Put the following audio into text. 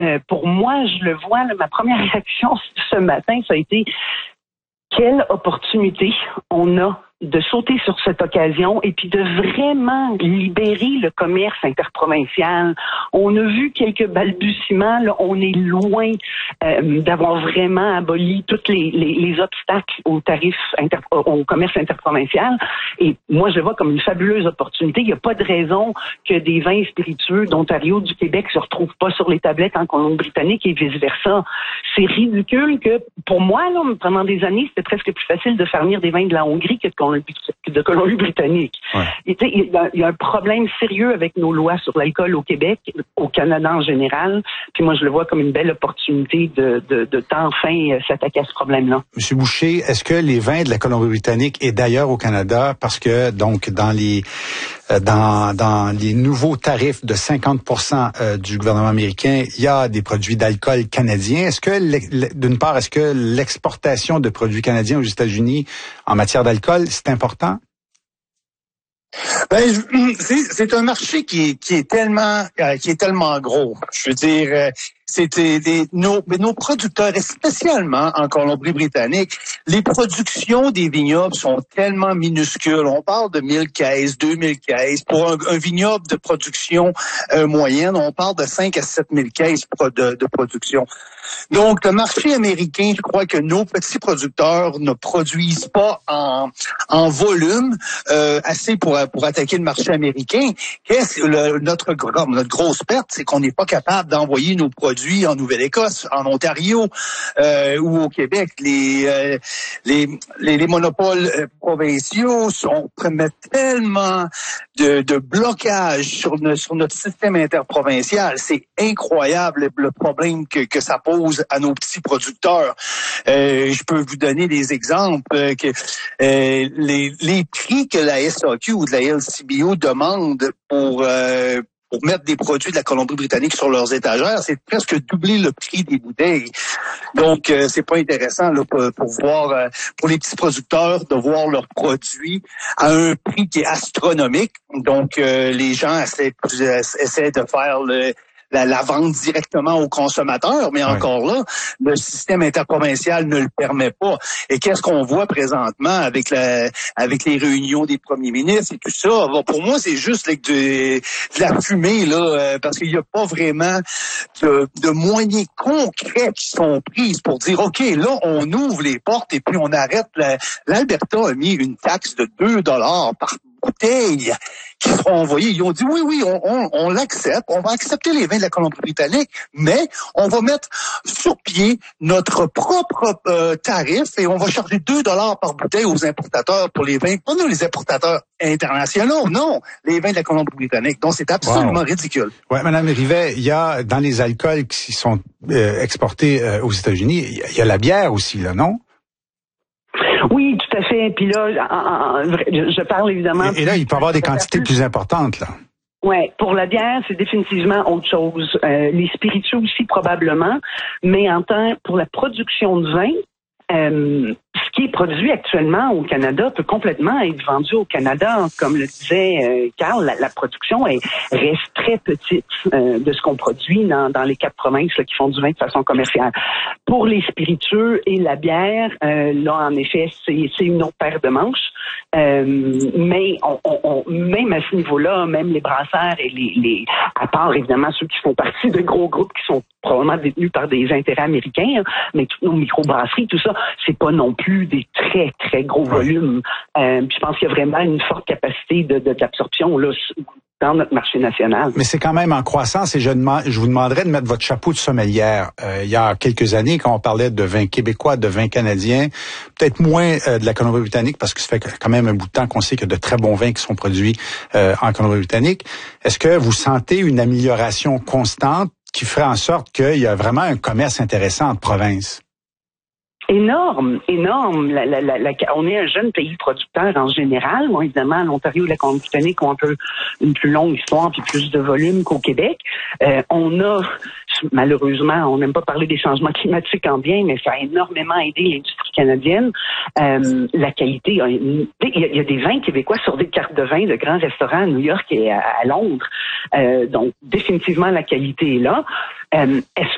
Pour moi, je le vois, là, ma première réaction ce matin, ça a été quelle opportunité on a de sauter sur cette occasion et puis de vraiment libérer le commerce interprovincial. On a vu quelques balbutiements, là, on est loin d'avoir vraiment aboli tous les obstacles aux tarifs au commerce interprovincial. Et moi, je le vois comme une fabuleuse opportunité. Il n'y a pas de raison que des vins spiritueux d'Ontario, du Québec se retrouvent pas sur les tablettes en Colombie-Britannique et vice-versa. C'est ridicule que, pour moi, là, pendant des années, c'était presque plus facile de faire venir des vins de la Hongrie que de Colombie-Britannique. Ouais. Il y a un problème sérieux avec nos lois sur l'alcool au Québec, au Canada en général. Puis moi, je le vois comme une belle opportunité de enfin s'attaquer à ce problème-là. Monsieur Boucher, est-ce que les vins de la Colombie-Britannique et d'ailleurs au Canada, parce que donc dans les nouveaux tarifs de 50% du gouvernement américain, il y a des produits d'alcool canadiens. Est-ce que, d'une part, est-ce que l'exportation de produits canadiens aux États-Unis en matière d'alcool, c'est important? Ben, c'est un marché qui est tellement gros. Je veux dire, nos producteurs, et spécialement en Colombie-Britannique, les productions des vignobles sont tellement minuscules. On parle de 1000 caisses, 2000 caisses. Pour un vignoble de production moyenne, on parle de 5 à 7000 caisses de production. Donc, le marché américain, je crois que nos petits producteurs ne produisent pas en volume assez pour attaquer le marché américain. Notre grosse perte, c'est qu'on n'est pas capable d'envoyer nos produits en Nouvelle-Écosse, en Ontario ou au Québec. Les monopoles provinciaux mettent tellement de blocages sur notre système interprovincial. C'est incroyable le problème que ça pose à nos petits producteurs. Je peux vous donner des exemples que les prix que la SAQ ou de la LCBO demandent pour mettre des produits de la Colombie-Britannique sur leurs étagères, c'est presque doubler le prix des bouteilles. Donc, c'est pas intéressant là, pour voir pour les petits producteurs de voir leurs produits à un prix qui est astronomique. Donc, les gens essaient de faire la vente directement aux consommateurs, mais encore là, le système interprovincial ne le permet pas. Et qu'est-ce qu'on voit présentement avec les réunions des premiers ministres et tout ça? Bon, pour moi, c'est juste de la fumée, là, parce qu'il n'y a pas vraiment de moyens concrets qui sont pris pour dire, OK, là, on ouvre les portes et puis on arrête. L'Alberta a mis une taxe de 2 $ par bouteilles qui seront envoyées. Ils ont dit oui, on l'accepte, on va accepter les vins de la Colombie-Britannique, mais on va mettre sur pied notre propre tarif et on va charger 2 $ par bouteille aux importateurs pour les vins, pas nous les importateurs internationaux, non, les vins de la Colombie-Britannique. Donc c'est absolument ridicule. Ouais, Madame Rivet, il y a dans les alcools qui sont exportés aux États-Unis, il y a la bière aussi, là, non? Oui, tout à fait. Puis là, je parle évidemment... Et là, il peut y avoir des quantités plus importantes, là. Ouais, pour la bière, c'est définitivement autre chose. Les spiritueux aussi, probablement. Mais pour la production de vin, ce qui est produit actuellement au Canada peut complètement être vendu au Canada. Comme le disait Carl, la production reste très petite de ce qu'on produit dans les 4 provinces là, qui font du vin de façon commerciale. Pour les spiritueux et la bière, là, en effet, c'est une autre paire de manches. Mais même à ce niveau-là, même les brasseurs et à part évidemment ceux qui font partie de gros groupes qui sont probablement détenus par des intérêts américains, hein, mais toutes nos microbrasseries, tout ça, c'est pas non plus des très, très gros volumes. Je pense qu'il y a vraiment une forte capacité d'absorption là dans notre marché national. Mais c'est quand même en croissance et je vous demanderais de mettre votre chapeau de sommelière. Il y a quelques années, quand on parlait de vins québécois, de vins canadiens, peut-être moins de la Colombie-Britannique, parce que ça fait quand même un bout de temps qu'on sait qu'il y a de très bons vins qui sont produits en Colombie-Britannique. Est-ce que vous sentez une amélioration constante qui ferait en sorte qu'il y a vraiment un commerce intéressant entre provinces? Énorme. On est un jeune pays producteur en général. Bon, évidemment, l'Ontario et la Colombie-Britannique ont un peu une plus longue histoire puis plus de volume qu'au Québec. On a, malheureusement, on n'aime pas parler des changements climatiques en bien, mais ça a énormément aidé l'industrie canadienne. La qualité, il y a des vins québécois sur des cartes de vin de grands restaurants à New York et à Londres. Donc, définitivement, la qualité est là. Est-ce